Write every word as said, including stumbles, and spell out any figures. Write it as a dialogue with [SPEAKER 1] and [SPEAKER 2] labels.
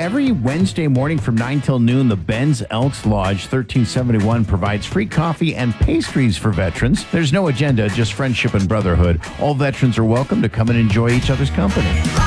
[SPEAKER 1] every Wednesday morning from nine till noon, the Ben's Elks Lodge, thirteen seventy-one, provides free coffee and pastries for veterans. There's no agenda, just friendship and brotherhood. All veterans are welcome to come and enjoy each other's company.